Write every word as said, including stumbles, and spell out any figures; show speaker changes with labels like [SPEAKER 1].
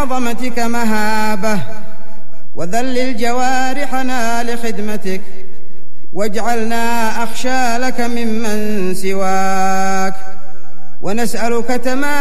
[SPEAKER 1] عظمتك مهابة، وذلل جوارحنا لخدمتك، واجعلنا أخشى لك ممن سواك، ونسألك تمام